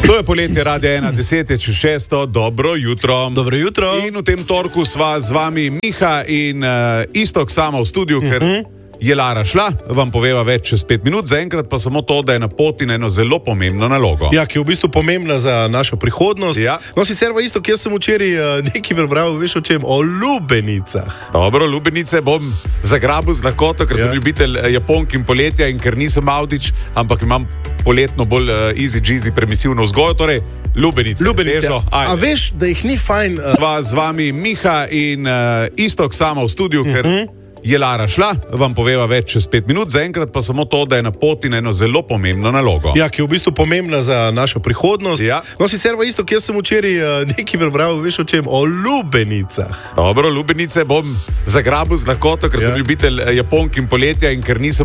To je poletje Radia 1, 10 je čez 6. Dobro jutro. Dobro jutro. In v tem torku sva z vami Miha in Iztok sama v studiu, ker je Lara šla, vam poveva več čez 5 minut, zaenkrat pa samo to, da je na poti na eno zelo pomembno nalogo. Ja, ki je v bistvu pomembna za našo prihodnost. Ja. No, sicer pa isto, jaz sem včeraj nekaj prebral, veš o čem? O lubenicah. Dobro, lubenice bom zagrabil z lakoto, ker sem ljubitelj Japonk in poletja in ker nisem Avdić, ampak imam poletno bolj easy-jeezy permisivno vzgojo, torej lubenice. Težo, a veš, da jih ni fajn... Sva z vami Miha in Iztok sama v studiu, ker je Lara šla, vam poveva več čez 5 minut, zaenkrat pa samo to, da je na poti na eno zelo pomembno nalogo. Ja, ki je v bistvu pomembna za našo prihodnost. Ja. No, sicer pa isto, jaz sem včeraj nekaj prebral, veš o čem? O lubenicah. Dobro, lubenice bom zagrabil z lakoto, ker sem ljubitelj Japonk in poletja in ker nisem